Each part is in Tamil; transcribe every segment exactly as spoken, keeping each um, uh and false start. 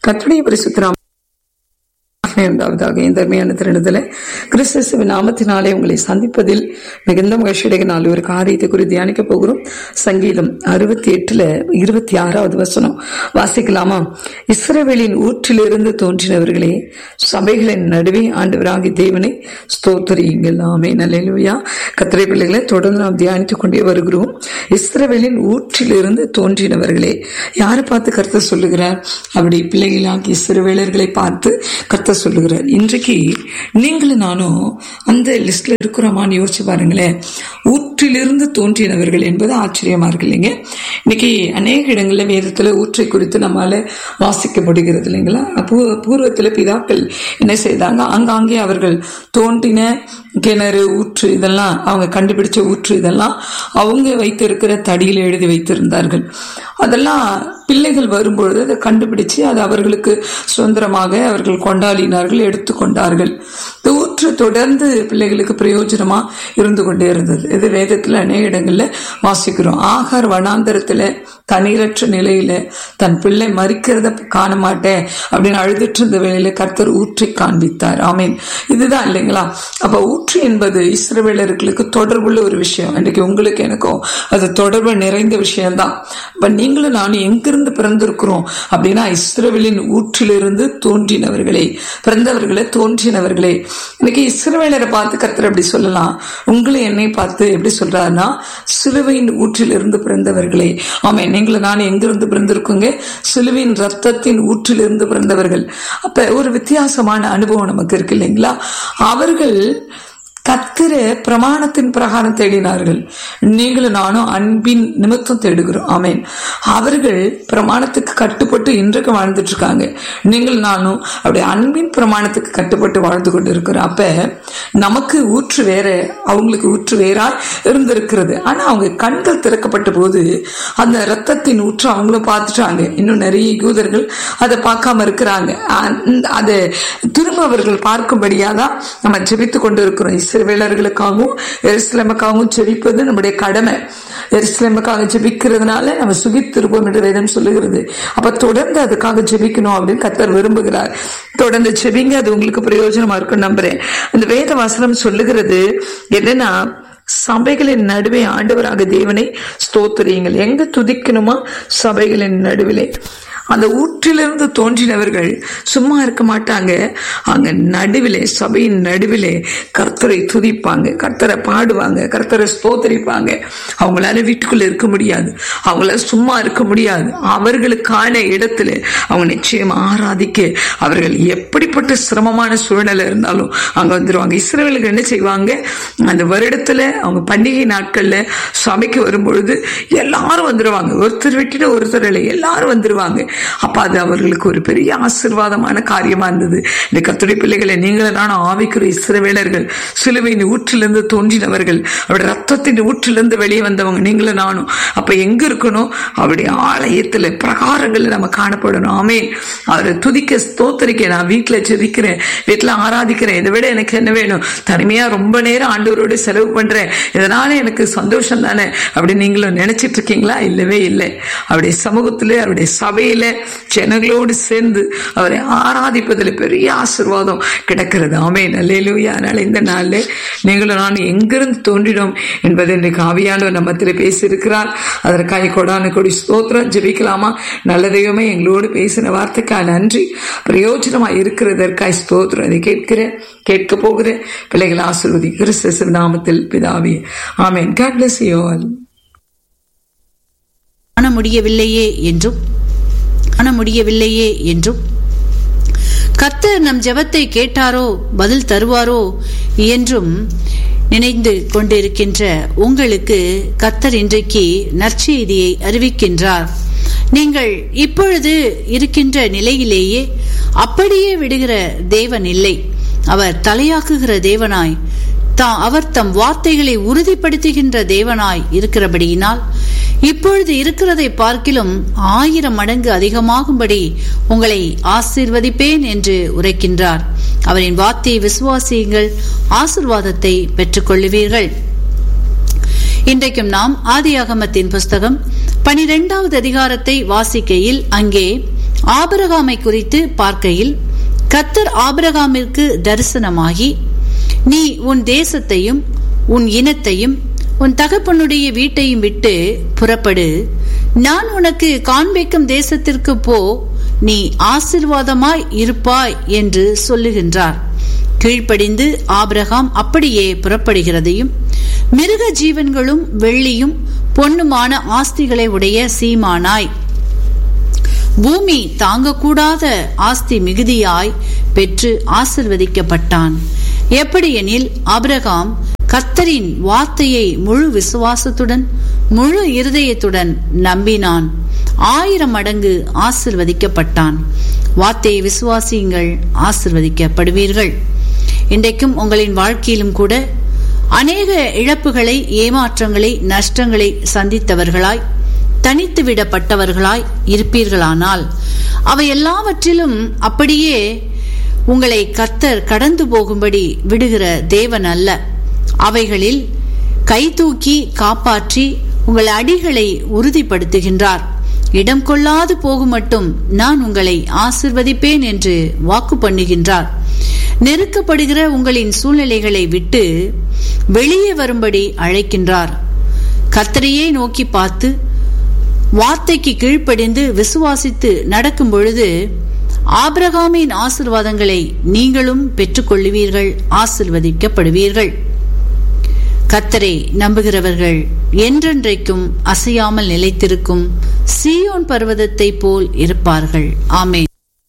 கர்த்தருடைய பரிசுத்த நாமம் உண்டாவதாக. இந்த அருமையான தருணத்துல கிறிஸ்துவின் நாமத்தினாலே உங்களை சந்திப்பதில் மிகுந்த மகிழ்ச்சியுடைய நாள் ஒரு காரியத்தை குறித்து தியானிக்க போகிறோம். சங்கீதம் அறுபத்தி எட்டுல இருபத்தி ஆறாவது வசனம் வாசிக்கலாமா? இஸ்ரவேலின் ஊற்றிலிருந்து தோன்றினவர்களே, சபைகளின் நடுவே ஆண்டவராகிய தேவனை ஸ்தோத்திரியுங்கள். ஆமென். அல்லேலூயா. கர்த்தருடைய பிள்ளைகளை தொடர்ந்து நாம் தியானித்துக் கொண்டே வருகிறோம். இஸ்ரவேலின் ஊற்றிலிருந்து தோன்றினவர்களே, யாரை பார்த்து கர்த்தர் சொல்லுகிறார்? அப்படி பிள்ளைகளாகி இஸ்ரவேலர்களை பார்த்து கர்த்தர் சொல்லுகிறார். இன்றைக்கு நீங்களும் நானும் அந்த லிஸ்ட்ல இருக்கிறோமான்னு யோசிச்சு பாருங்களேன். ஊற்றிலிருந்து தோன்றினவர்கள் என்பது ஆச்சரியமா இருக்கு இல்லைங்க. இன்னைக்கு அநேக இடங்கள்ல வேதத்துல ஊற்றை குறித்து நம்மால வாசிக்கப்படுகிறது இல்லைங்களா. பூர்வத்துல பிதாக்கள் என்ன செய்தாங்க, அங்காங்கே அவர்கள் தோன்றின கிணறு, ஊற்று, இதெல்லாம் அவங்க கண்டுபிடிச்ச ஊற்று, இதெல்லாம் அவங்க வைத்திருக்கிற தடியில் எழுதி வைத்திருந்தார்கள். அதெல்லாம் பிள்ளைகள் வரும்பொழுது அதை கண்டுபிடிச்சு அது அவர்களுக்கு சுதந்திரமாக அவர்கள் கொண்டாடினார்கள், எடுத்துக்கொண்டார்கள். இந்த ஊற்று தொடர்ந்து பிள்ளைகளுக்கு பிரயோஜனமா இருந்து கொண்டே இருந்தது. இது வேதத்துல அநேக இடங்கள்ல வாசிக்கிறோம். ஆகார் வனாந்தரத்துல தண்ணீரற்ற நிலையில தன் பிள்ளை மறிக்கிறத காண மாட்டேன் அப்படின்னு அழுதுட்டு இருந்த வேளையில கர்த்தர் ஊற்றை காண்பித்தார். ஆமீன். இதுதான் இல்லைங்களா. அப்ப ஊற்று என்பது இஸ்ரவேலர்களுக்கு தொடர்புள்ள ஒரு விஷயம். இன்றைக்கு உங்களுக்கு எனக்கும் அது தொடர்பு நிறைந்த விஷயம்தான். இப்ப நீங்களும் நானும் எங்கிருந்து பிறந்திருக்கிறோம் அப்படின்னா, இஸ்ரவேலின் ஊற்றிலிருந்து தோன்றினவர்களே, பிறந்தவர்களே, தோன்றினவர்களே. இன்னைக்கு இஸ்ரவேலரை பார்த்து கர்த்தர் அப்படி சொல்லலாம். உங்களை என்னை பார்த்து எப்படி சொல்றாருன்னா, சிலுவையின் ஊற்றிலிருந்து பிறந்தவர்களே. ஆமாம், நீங்களும் நானும் எங்கிருந்து பிறந்திருக்கோங்க? சிலுவையின் ரத்தத்தின் ஊற்றிலிருந்து பிறந்தவர்கள். அப்ப ஒரு வித்தியாசமான அனுபவம் நமக்கு இருக்கு இல்லைங்களா. அவர்கள் கர்த்தரை பிரமாணத்தின் பிரகாரம் தேடினார்கள். நீங்களும் நானும் அன்பின் நிமித்தம் தேடுகிறோம். ஆமேன். அவர்கள் பிரமாணத்துக்கு கட்டுப்பட்டு இன்றைக்கு வாழ்ந்துட்டு இருக்காங்க. நீங்கள் நானும் அப்படி அன்பின் பிரமாணத்துக்கு கட்டுப்பட்டு வாழ்ந்து கொண்டு இருக்கிறோம். அப்ப நமக்கு ஊற்று வேற, அவங்களுக்கு ஊற்று வேறா இருந்திருக்கிறது. ஆனா அவங்க கண்கள் திறக்கப்பட்ட போது அந்த ரத்தத்தின் ஊற்று அவங்களும் பார்த்துட்டாங்க. இன்னும் நிறைய யூதர்கள் அதை பார்க்காம இருக்கிறாங்க. அதை திரும்ப அவர்கள் பார்க்கும்படியாதான் நம்ம ஜெபித்து கொண்டு இருக்கிறோம். இஸ்ரவேலர்களுக்காகவும் எருசலேமுக்காகவும் ஜெபிப்பது நம்முடைய கடமை. எருசலேமுக்காக ஜெபிக்கிறதுனால நம்ம சுகித்திருப்போம் என்று வேதம் சொல்லுகிறது. அப்ப தொடர்ந்து அதுக்காக ஜெபிக்கணும் அப்படின்னு கர்த்தர் விரும்புகிறார். தொடர்ந்து ஜெபிங்க, அது உங்களுக்கு பிரயோஜனமா இருக்கும் நம்புறேன். அந்த வேத வசனம் சொல்லுகிறது என்னன்னா, சபைகளின் நடுவே ஆண்டவராக தேவனை ஸ்தோத்திரியுங்கள். எங்க துதிக்கணுமா? சபைகளின் நடுவிலே. அந்த ஊற்றிலிருந்து தோன்றினவர்கள் சும்மா இருக்க மாட்டாங்க. அங்க நடுவிலே, சபையின் நடுவிலே கர்த்தரை துதிப்பாங்க, கர்த்தரை பாடுவாங்க, கர்த்தரை ஸ்தோத்தரிப்பாங்க. அவங்களால வீட்டுக்குள்ள இருக்க முடியாது, அவங்களால சும்மா இருக்க முடியாது. அவர்களுக்கான இடத்துல அவங்க நிச்சயம் ஆராதிக்க அவர்கள் எப்படிப்பட்ட சிரமமான சூழ்நிலை இருந்தாலும் அங்க வந்துருவாங்க. இஸ்ரவேலுக்கு என்ன செய்வாங்க, அந்த வருடத்துல அவங்க பண்டிகை நாட்கள்ல சபைக்கு வரும்பொழுது எல்லாரும் வந்துருவாங்க. ஒருத்தர் விட்டுட்டு ஒருத்தர் இல்லை, எல்லாரும் வந்துருவாங்க. அப்ப அது அவர்களுக்கு ஒரு பெரிய ஆசீர்வாதமான காரியமா இருந்தது. இந்த கர்த்தருடைய பிள்ளைகளை, நீங்களும் நானும் ஆவிக்குரிய இஸ்ரவேலர்கள், சிலுவையின் ஊற்றிலிருந்து தோன்றினவர்கள், அவருடைய ரத்தத்தின் ஊற்றிலிருந்து வெளியே வந்தவங்க நீங்களும் நானும். அப்ப எங்க இருக்கணும்? அவருடைய ஆலயத்துல, பிரகாரங்கள்ல நம்ம காணப்படணும். ஆமேன். அவரை துதிக்க, ஸ்தோத்தரிக்க. நான் வீட்டுல ஜெபிக்கிறேன், வீட்டுல ஆராதிக்கிறேன், இதை விட எனக்கு என்ன வேணும்? தனிமையா ரொம்ப நேரம் ஆண்டவரோட செலவு பண்றேன், இதனால எனக்கு சந்தோஷம் தானே அப்படின்னு நீங்களும் நினைச்சிட்டு இருக்கீங்களா? இல்லவே இல்லை. அவருடைய சமூகத்திலே, அவருடைய சபையில ஜனங்களோடு சேர்ந்து அவரை ஆராதிப்பதில் பெரிய ஆசீர்வாதம் கிடைக்கிறது. ஆமென். அல்லேலூயா. அதனால இந்த நாள்ல நீங்களும் நான் எங்கிருந்து தோன்றினோம் என்பதை இன்றைக்கு ஆவியானவர் நம்மத்திலே பேசியிருக்கிறார். அதற்காக கொடான கொடி ஸ்தோத்திரம். ஜெபிக்கலாமா? நல்ல தெய்வமே, எங்களோடு பேசின வார்த்தைக்காக நன்றி. பிரயோஜனமா இருக்கிறதற்காக ஸ்தோத்திரம். அதை கேட்கிற கேட்க போகிற பிள்ளைகளை ஆசீர்வதி கிறிஸ்து நாமத்தில் பிதாவே. ஆமென். God bless you all. காண முடியவில்லையே என்றும் காண முடியவில்லையே என்றும் கர்த்தர் நம் ஜெபத்தை கேட்டாரோ, பதில் தருவாரோ என்றும் நினைந்து கொண்டிருக்கின்ற உங்களுக்கு கர்த்தர் இன்றைக்கு நற்செய்தியை அறிவிக்கின்றார். நீங்கள் இப்பொழுது இருக்கின்ற நிலையிலேயே அப்படியே விடுகிற தேவன் இல்லை. அவர் தலையாக்குகிற தேவனாய், அவர் தம் வார்த்தைகளை உறுதிப்படுத்துகின்ற தேவனாய் இருக்கிறபடியினால் இப்பொழுது இருக்கிறதை பார்க்கிலும் ஆயிரம் மடங்கு அதிகமாகும்படி உங்களை ஆசீர்வதிப்பேன் என்று உரைக்கின்றார். அவரின் வார்த்தையை விசுவாசியுங்கள், ஆசீர்வாதத்தை பெற்றுக் கொள்ளுவீர்கள். இன்றைக்கும் நாம் ஆதியாகமத்தின் புஸ்தகம் பனிரெண்டாவது அதிகாரத்தை வாசிக்கையில் அங்கே ஆபிரகாமை குறித்து பார்க்கையில், கர்த்தர் ஆபிரகாமிற்கு தரிசனமாகி, நீ உன் தேசத்தையும் உன் இனத்தையும் உன் தகப்பனுடைய வீட்டையும் விட்டு புறப்படு, நான் உனக்கு காண்பிக்கும் தேசத்திற்கு போ, நீ ஆசீர்வாதமாய் இருப்பாய் என்று சொல்லுகின்றார். கீழ்ப்படிந்து ஆபிரகாம் அப்படியே புறப்படுகிறதையும், மிருக ஜீவன்களும் வெள்ளியும் பொன்னுமான ஆஸ்திகளை உடைய சீமானாய் பூமி தாங்கக்கூடாத ஆஸ்தி மிகுதியாய் பெற்று ஆசிர்வதிக்கப்பட்டான். எப்படியெனில், ஆபிரகாம் கர்த்தரின் வார்த்தையை முழு விசுவாசத்துடன் முழு இருதயத்துடன் நம்பினான், ஆயிரம் மடங்கு ஆசிர்வதிக்கப்பட்டான். வார்த்தையை விசுவாசியுங்கள், ஆசிர்வதிக்கப்படுவீர்கள். இன்றைக்கும் உங்களின் வாழ்க்கையிலும் கூட அநேக இழப்புகளை, ஏமாற்றங்களை, நஷ்டங்களை சந்தித்தவர்களாய், தனித்து விடப்பட்டவர்களாய் இருப்பீர்களானால், அவை எல்லாவற்றிலும் அப்படியே உங்களை கர்த்தர் கடந்து போகும்படி விடுகிற தேவன் அல்ல. அவைகளில் கை தூக்கி காப்பாற்றி உங்கள் அடிகளை உறுதிப்படுத்துகின்றார். இடம் கொள்ளாது போகும் மட்டும் நான் உங்களை ஆசிர்வதிப்பேன் என்று வாக்கு பண்ணுகின்றார். நெருக்கப்படுகிற உங்களின் சூழ்நிலைகளை விட்டு வெளியே வரும்படி அழைக்கின்றார். கர்த்தரையே நோக்கி பார்த்து வார்த்தைக்கு கீழ்ப்படிந்து விசுவாசித்து நடக்கும் பொழுது ஆபிரகாமின் ஆசீர்வாதங்களை நீங்களும் பெற்றுக்கொள்ளுவீர்கள், ஆசீர்வதிக்கப்படுவீர்கள். கர்த்தரை நம்புகிறவர்கள் என்றென்றைக்கும் அசையாமல் நிலைத்திருக்கும் சீயோன் பர்வதத்தை போல் இருப்பார்கள். ஆமென்.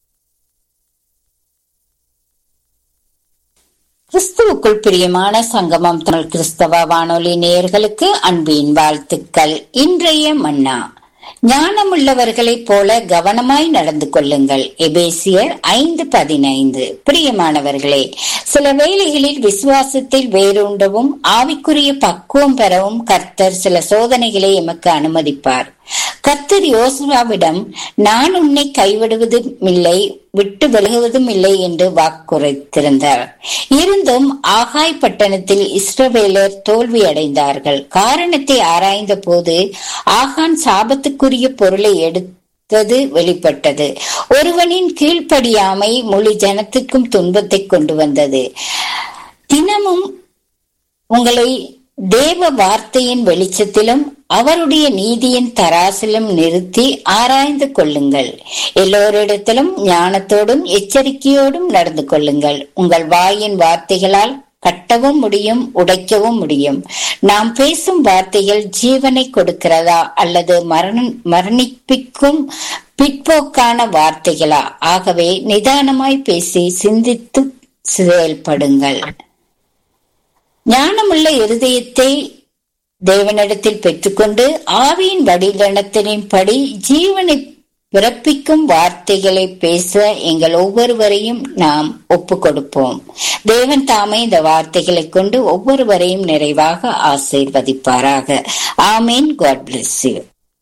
கிறிஸ்துவுக்குள் பிரியமான சங்கமம் தமிழ் கிறிஸ்தவ வானொலி நேயர்களுக்கு அன்பின் வாழ்த்துக்கள். இன்றைய மன்னா, ஞானமுள்ளவர்களைப் போல கவனமாய் நடந்து கொள்ளுங்கள். எபேசியர் ஐந்து பதினைந்து. பிரியமானவர்களே, சில வேளைகளில் விசுவாசத்தில் வேரூண்டவும் ஆவிக்குரிய பக்குவம் பெறவும் கர்த்தர் சில சோதனைகளை எமக்கு அனுமதிப்பார். கர்த்தர் யோசுவாவிடம், நான் உன்னை கைவிடுவதும் இல்லை, விட்டு விலகுவதும் இல்லை என்று வாக்குரைத்திருந்தார். இருந்தும் ஆகாய் பட்டணத்தில் இஸ்ரவேலர் தோல்வி அடைந்தார்கள். காரணத்தை ஆராய்ந்த போது ஆகான் சாபத்துக்குரிய பொருளை எடுத்தது வெளிப்பட்டது. ஒருவனின் கீழ்ப்படியாமை முழு ஜனத்துக்கும் துன்பத்தை கொண்டு வந்தது. தினமும் உங்களை தேவ வார்த்தையின் வெளிச்சத்திலும் அவருடைய நீதியின் தராசிலும் நிறுத்தி ஆராய்ந்து கொள்ளுங்கள். எல்லோரிடத்திலும் ஞானத்தோடும் எச்சரிக்கையோடும் நடந்து கொள்ளுங்கள். உங்கள் வாயின் வார்த்தைகளால் கட்டவும் முடியும், உடைக்கவும் முடியும். நாம் பேசும் வார்த்தைகள் ஜீவனை கொடுக்கிறதா அல்லது மரண மரணிப்பிக்கும் பிற்போக்கான வார்த்தைகளா? ஆகவே நிதானமாய் பேசி சிந்தித்து செயல்படுங்கள். ஞானமுள்ள இருதயத்தை தேவனிடத்தில் பெற்றுக்கொண்டு ஆவியின் வடிவனத்தின்படி ஜீவனை பிறப்பிக்கும் வார்த்தைகளை பேச எங்கள் ஒவ்வொருவரையும் நாம் ஒப்பு கொடுப்போம். தேவன் தாமே இந்த வார்த்தைகளை கொண்டு ஒவ்வொருவரையும் நிறைவாக ஆசீர்வதிப்பாராக. ஆமீன். God bless you.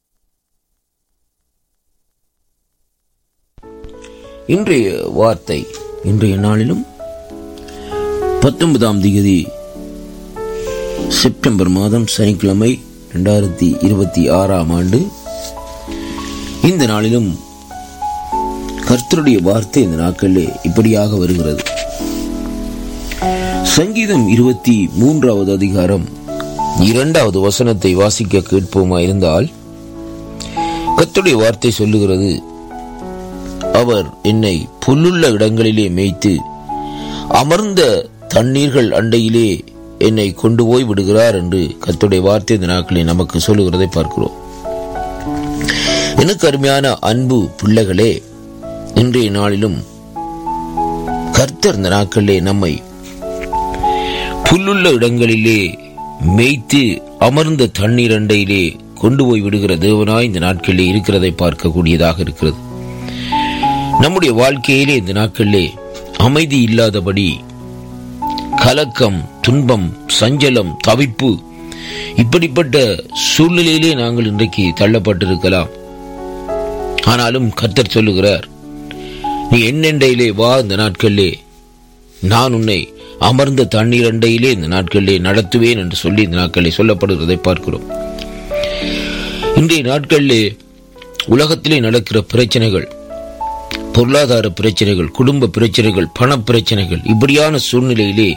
இன்றைய வார்த்தை, இன்றைய நாளிலும் பத்தொன்பதாம் தேதி செப்டம்பர் மாதம் சனிக்கிழமை இரண்டாயிரத்தி இருபத்தி ஆறாம் ஆண்டு. இந்த நாளிலும் கர்த்தருடைய வார்த்தை இந்த நாட்களிலே இப்படியாக வருகிறது. சங்கீதம் இருபத்தி மூன்றாவது அதிகாரம் இரண்டாவது வசனத்தை வாசிக்க கேட்போமா இருந்தால், கர்த்தருடைய வார்த்தை சொல்லுகிறது, அவர் என்னை புல்லுள்ள இடங்களிலே மேய்த்து அமர்ந்த தண்ணீர்கள் அண்டையிலே என்னை கொண்டு போய் விடுகிறார் என்று கர்த்தருடைய வார்த்தை இந்த நாட்களில் நமக்கு சொல்லுகிறதை பார்க்கிறோம். எனக்கு அருமையான அன்பு பிள்ளைகளே, இன்றைய நாளிலும் கர்த்தர் இந்த நாட்களிலே நம்மை புல்லுள்ள இடங்களிலே மேய்த்து அமர்ந்த தண்ணீர் அண்டையிலே கொண்டு போய் விடுகிற தேவனாய் இந்த நாட்களிலே இருக்கிறதை பார்க்கக்கூடியதாக இருக்கிறது. நம்முடைய வாழ்க்கையிலே இந்த நாட்களிலே அமைதி இல்லாதபடி கலக்கம், துன்பம், சஞ்சலம், தவிப்பு, இப்படிப்பட்ட சூழ்நிலையிலே நாங்கள் இன்றைக்கு தள்ளப்பட்டிருக்கலாம். ஆனாலும் கர்த்தர் சொல்லுகிறார், நீ என்னெண்டையிலே வா, இந்த நாட்களிலே நான் உன்னை அமர்ந்த தண்ணீர் அண்டையிலே இந்த நாட்களிலே நடத்துவேன் என்று சொல்லி இந்த நாட்களிலே சொல்லப்படுகிறதை பார்க்கிறோம். இன்றைய நாட்களிலே உலகத்திலே நடக்கிற பிரச்சனைகள், பொருளாதார பிரச்சனைகள், குடும்ப பிரச்சனைகள், பண பிரச்சனைகள், இப்படியான சூழ்நிலையிலே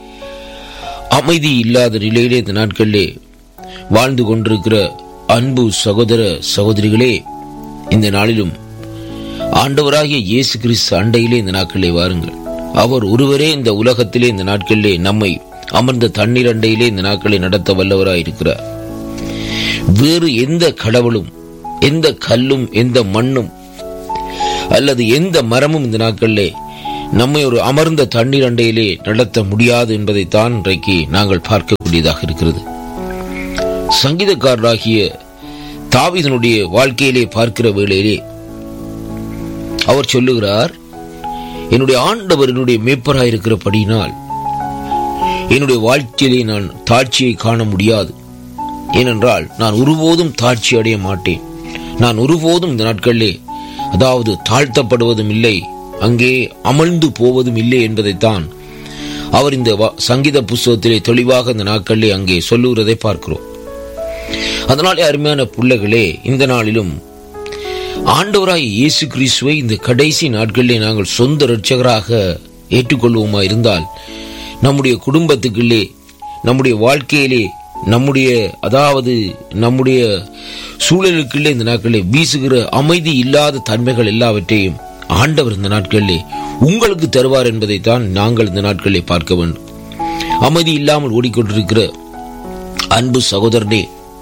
அமைதி இல்லாத நிலையிலே இந்த நாட்களிலே வாழ்ந்து கொண்டிருக்கிற அன்பு சகோதர சகோதரிகளே, இந்த நாளிலும் ஆண்டவராகிய இயேசு கிறிஸ்து அண்டையிலே இந்த நாட்களிலே வாருங்கள். அவர் ஒருவரே இந்த உலகத்திலே இந்த நாட்களிலே நம்மை அமர்ந்த தண்ணீர் அண்டையிலே இந்த நாட்களை நடத்த வல்லவராய் இருக்கிறார். வேறு எந்த கடவுளும், எந்த கல்லும், எந்த மண்ணும் அல்லது எந்த மரமும் இந்த நாட்களிலே நம்மை ஒரு அமர்ந்த தண்ணீர் அண்டையிலே நடத்த முடியாது என்பதைத்தான் இன்றைக்கு நாங்கள் பார்க்கக்கூடியதாக இருக்கிறது. சங்கீதக்காரராகிய தாவீதினுடைய வாழ்க்கையிலே பார்க்கிற வேளையிலே அவர் சொல்லுகிறார், என்னுடைய ஆண்டவர் என்னுடைய மேய்ப்பராயிருக்கிறபடியினால் என்னுடைய வாழ்க்கையிலே நான் தாழ்ச்சியை காண முடியாது. ஏனென்றால் நான் ஒருபோதும் தாழ்ச்சி அடைய மாட்டேன். நான் ஒருபோதும் இந்த நாட்களிலே அதாவது தாழ்த்தப்படுவதும் இல்லை, அங்கே அமர்ந்து போவதும் இல்லை என்பதைத்தான் அவர் இந்த சங்கீத புஸ்தகத்திலே தெளிவாக இந்த நாட்களிலே அங்கே சொல்லுகிறதை பார்க்கிறோம். அதனாலே அருமையான பிள்ளைகளே, இந்த நாளிலும் ஆண்டவராய் இயேசு கிறிஸ்துவை இந்த கடைசி நாட்களிலே நாங்கள் சொந்த இரட்சகராக ஏற்றுக்கொள்வோமா இருந்தால் நம்முடைய குடும்பத்துக்குள்ளே, நம்முடைய வாழ்க்கையிலே, நம்முடைய அதாவது நம்முடைய சூழலுக்குள்ளே இந்த நாட்களிலே வீசுகிற அமைதி இல்லாத தன்மைகள் எல்லாவற்றையும் ஆண்டவர் இந்த நாட்களிலே உங்களுக்கு தருவார் என்பதைத்தான் நாங்கள் இந்த நாட்களிலே பார்க்க வேண்டும். அமைதி இல்லாமல் ஓடிக்கொண்டிருக்கிற அன்பு சகோதரனே,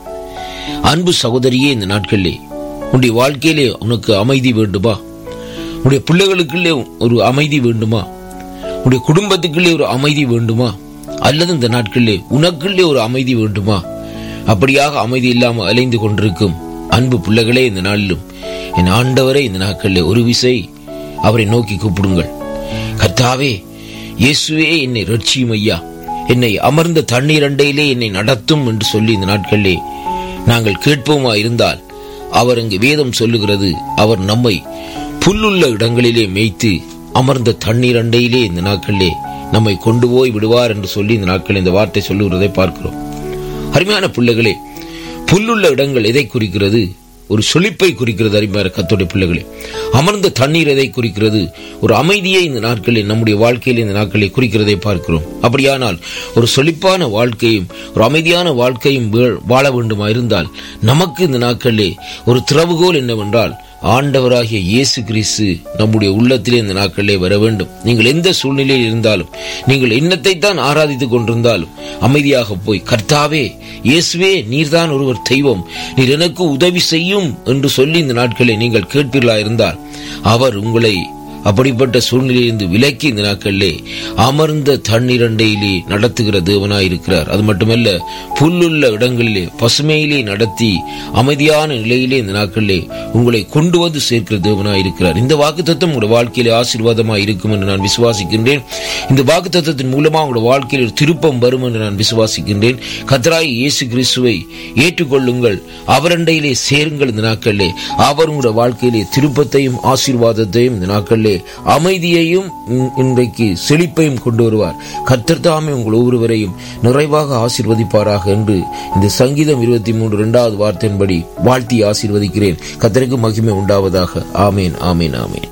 அன்பு சகோதரியே, இந்த நாட்களிலே உன்னுடைய வாழ்க்கையிலே உனக்கு அமைதி வேண்டுமா? உன்னுடைய பிள்ளைகளுக்குள்ளே ஒரு அமைதி வேண்டுமா? உன்னுடைய குடும்பத்துக்குள்ளே ஒரு அமைதி வேண்டுமா? அல்லது இந்த நாட்களிலே உனக்குள்ளே ஒரு அமைதி வேண்டுமா? அப்படியாக அமைதி இல்லாமல் அலைந்து கொண்டிருக்கும் அன்பு பிள்ளைகளே, இந்த நாளிலும் என் ஆண்டவரை இந்த நாட்களிலே ஒரு விசை அவரை நோக்கி கூப்பிடுங்கள். கர்த்தாவே, இயேசுவே, என்னை ரட்சியும் ஐயா, என்னை அமர்ந்த தண்ணீர் அண்டையிலே என்னை நடத்தும் என்று சொல்லி இந்த நாட்களிலே நாங்கள் கேட்போமா இருந்தால், அவர் அங்கு வேதம் சொல்லுகிறது, அவர் நம்மை புல்லுள்ள இடங்களிலே மேய்த்து அமர்ந்த தண்ணீர் அண்டையிலே இந்த நாட்களிலே நம்மை கொண்டு போய் விடுவார் என்று சொல்லி இந்த நாட்களில் இந்த வார்த்தை சொல்லுகிறதை பார்க்கிறோம். அருமையான பிள்ளைகளே, புல்லுள்ள இடங்கள் எதை குறிக்கிறது? ஒரு செழிப்பை குறிக்கிறது. அருமையான கர்த்தருடைய பிள்ளைகளே, அமர்ந்த தண்ணீர் எதை குறிக்கிறது? ஒரு அமைதியை இந்த நாட்களில் நம்முடைய வாழ்க்கையில் இந்த நாட்களில் குறிக்கிறதை பார்க்கிறோம். அப்படியானால் ஒரு செழிப்பான வாழ்க்கையும் ஒரு அமைதியான வாழ்க்கையும் வாழ வேண்டுமா இருந்தால் நமக்கு இந்த நாட்களிலே ஒரு திறவுகோல் என்னவென்றால், ஆண்டவராகிய இயேசு கிறிஸ்து நம்முடைய உள்ளத்திலே இந்த நாட்களிலே வர வேண்டும். நீங்கள் எந்த சூழ்நிலையில் இருந்தாலும், நீங்கள் என்னத்தை தான் ஆராதித்துக் கொண்டிருந்தாலும் அமைதியாக போய், கர்த்தாவே, இயேசுவே, நீர்தான் ஒருவர் தெய்வம், நீர் எனக்கு உதவி செய்யும் என்று சொல்லி இந்த நாட்களை நீங்கள் கேட்பீர்களா இருந்தால் அவர் உங்களை அப்படிப்பட்ட சூழ்நிலையிலிருந்து விலக்கி இந்த நாட்களிலே அமர்ந்த தண்ணீரண்டையிலே நடத்துகிற தேவனாயிருக்கிறார். அது மட்டுமல்ல, புல்லுள்ள இடங்களிலே பசுமையிலே நடத்தி அமைதியான நிலையிலே இந்த நாட்களிலே உங்களை கொண்டு வந்து சேர்க்கிற தேவனாயிருக்கிறார். இந்த வாக்குத்தத்தம் உங்களுடைய வாழ்க்கையிலே ஆசீர்வாதமாக இருக்கும் என்று நான் விசுவாசிக்கின்றேன். இந்த வாக்குத்தத்தத்தின் மூலமா உங்களுடைய வாழ்க்கையில் ஒரு திருப்பம் வரும் என்று நான் விசுவாசிக்கின்றேன். கர்த்தராகிய இயேசு கிறிஸ்துவை ஏற்றுக்கொள்ளுங்கள், அவரண்டையிலே சேருங்கள். இந்த நாட்களிலே அவர் உங்களுடைய வாழ்க்கையிலே திருப்பத்தையும் ஆசீர்வாதத்தையும் இந்த நாட்களிலே அமைதியையும் இன்றைக்கு செழிப்பையும் கொண்டு வருவார். கர்த்தர் தாமே உங்கள் ஒவ்வொருவரையும் நிறைவாக ஆசீர்வதிப்பாராக என்று இந்த சங்கீதம் இருபத்தி மூன்று இரண்டாவது வார்த்தையின்படி வாழ்த்தி ஆசீர்வதிக்கிறேன். கர்த்தருக்கு மகிமை உண்டாவதாக. ஆமேன், ஆமேன், ஆமேன்.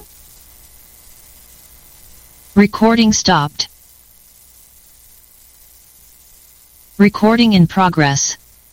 Recording stopped. Recording in progress.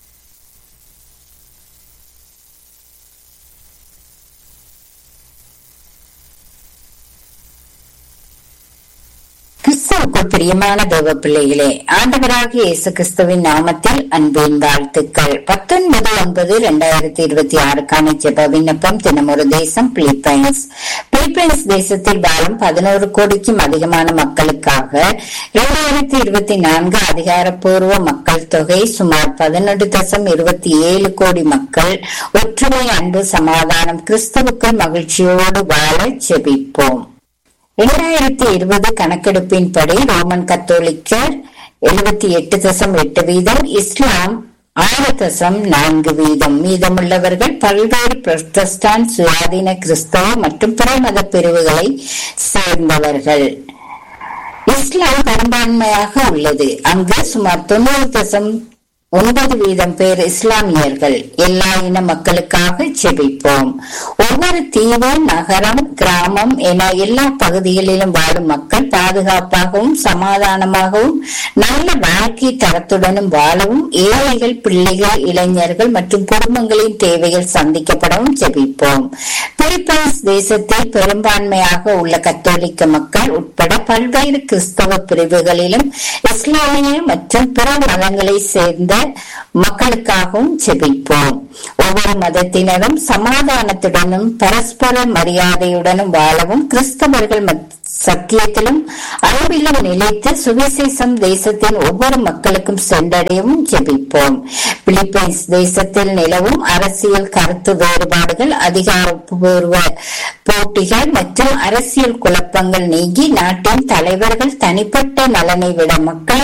கிறிஸ்துவுக்குள் பிரியமான தேவ பிள்ளைகளே, ஆண்டவராகிய இயேசு கிறிஸ்துவின் நாமத்தில் அன்பின் வாழ்த்துக்கள். பத்தொன்பது ஒன்பது இரண்டாயிரத்தி இருபத்தி ஆறுக்கான ஜெப விண்ணப்பம். தினமொரு தேசம், பிலிப்பைன்ஸ். பிலிப்பைன்ஸ் தேசத்தில் வாழும் பதினோரு கோடிக்கும் அதிகமான மக்களுக்காக இரண்டாயிரத்தி இருபத்தி நான்கு அதிகாரப்பூர்வ மக்கள் தொகை சுமார் பதினொன்று தசம் இருபத்தி ஏழு கோடி மக்கள் ஒற்றுமை, அன்பு, சமாதானம், கிறிஸ்துவுக்குள் மகிழ்ச்சியோடு வாழ ஜெபிப்போம். இரண்டாயிரத்தி இருபது கணக்கெடுப்பின்படி ரோமன் கத்தோலிக்கர் எழுபத்தி எட்டு தசம் எட்டு வீதம், இஸ்லாம் ஆறு தசம் நான்கு வீதம், மீதமுள்ளவர்கள் பல்வேறு புரொட்டஸ்டான்ட், சுயாதீன கிறிஸ்தவ மற்றும் பிற மத பிரிவுகளை சேர்ந்தவர்கள். இஸ்லாம் பெரும்பான்மையாக உள்ளது. அங்கு சுமார் தொண்ணூறு தசம் ஒன்பது வீதம் பேர் இஸ்லாமியர்கள். எல்லா இன மக்களுக்காக ஜெபிப்போம். ஒவ்வொரு ஒவ்வொரு தீவு, நகரம், கிராமம் என எல்லா பகுதிகளிலும் வாழும் மக்கள் பாதுகாப்பாகவும் சமாதானமாகவும் நல்ல வாழ்க்கை தரத்துடனும் வாழவும், ஏழைகள், பிள்ளைகள், இளைஞர்கள் மற்றும் குடும்பங்களின் தேவைகள் சந்திக்கப்படவும் ஜெபிப்போம். பிலிப்பைன்ஸ் தேசத்தில் பெரும்பான்மையாக உள்ள கத்தோலிக்க மக்கள் உட்பட பல்வேறு கிறிஸ்தவ பிரிவுகளிலும் இஸ்லாமிய மற்றும் பிற மதங்களை சேர்ந்த மக்களுக்காகவும் ஜெபிப்போம். ஒவ்வொரு மதத்தினரும் சமாதானத்துடனும் பரஸ்பர மரியாதையுடனும் வாழவும், கிறிஸ்தவர்கள் சத்தியத்திலும் அன்பிலும் நிலைத்து சுவிசேஷம் தேசத்தின் ஒவ்வொரு மக்களுக்கும் சென்றடையவும் ஜெபிப்போம். பிலிப்பைன்ஸ் தேசத்தில் நிலவும் அரசியல் கருத்து வேறுபாடுகள், அதிகாரப்பூர்வ போட்டிகள் மற்றும் அரசியல் குழப்பங்கள் நீங்கி நாட்டின் தலைவர்கள் தனிப்பட்ட நலனை விட மக்களை